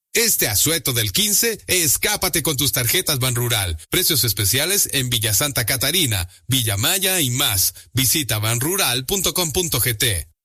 Este asueto del 15, escápate con tus tarjetas Banrural. Precios especiales en Villa Santa Catarina, Villa Maya y más. Visita banrural.com.gt.